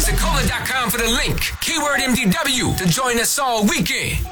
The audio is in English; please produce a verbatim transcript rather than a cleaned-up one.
Pensacola dot com for the link. Keyword M D W to join us all weekend.